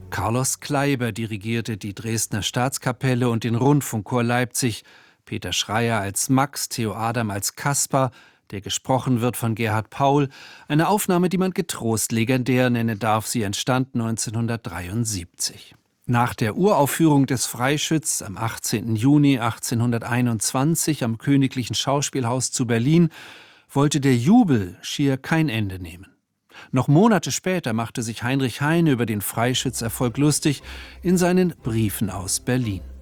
Carlos Kleiber dirigierte die Dresdner Staatskapelle und den Rundfunkchor Leipzig. Peter Schreier als Max, Theo Adam als Kaspar, der gesprochen wird von Gerhard Paul. Eine Aufnahme, die man getrost legendär nennen darf. Sie entstand 1973. Nach der Uraufführung des Freischütz am 18. Juni 1821 am Königlichen Schauspielhaus zu Berlin wollte der Jubel schier kein Ende nehmen. Noch Monate später machte sich Heinrich Heine über den Freischütz-Erfolg lustig in seinen Briefen aus Berlin.